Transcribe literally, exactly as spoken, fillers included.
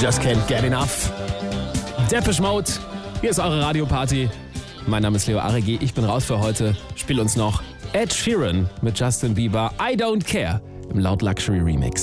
just can't get enough. Depeche Mode, hier ist eure Radioparty. Mein Name ist Leo Aregi, ich bin raus für heute. Spiel uns noch Ed Sheeran mit Justin Bieber, I Don't Care im Loud Luxury Remix.